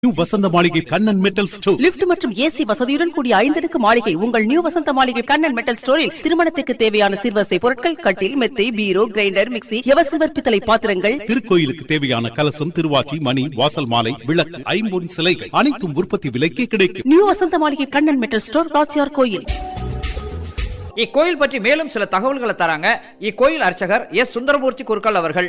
New வசந்த மாளிகை Kannan metal store. Lift மற்றும் AC வசதியுடன் கூடிய 5 அடுக்கு மாளிகை உங்கள் நியூ வசந்த மாளிகை கண்ணன் மெட்டல் ஸ்டோரில் திருமணத்துக்கு தேவையான சிறுவசை பொருட்கள், கட்டில், மெத்தை, பீரோ, கிரைண்டர், மிக்ஸி, எவசில்வர் பித்தளை பாத்திரங்கள், திருக்கோயிலுக்கு தேவையான கலசம், திருவாச்சி, மணி, வாசல் மாலை, விளக்கு, ஐம்பொன் சிலைகள் அனைத்தும் உற்பத்தி விலைக்கே கிடைக்கும். நியூ வசந்த மாளிகை கண்ணன் மெட்டல் ஸ்டோர், ராச்சியார் கோயில். இக்கோயில் பற்றி மேலும் சில தகவல்களை தராங்க இக்கோயில் அர்ச்சகர் எஸ் சுந்தரமூர்த்தி குருக்கள் அவர்கள்.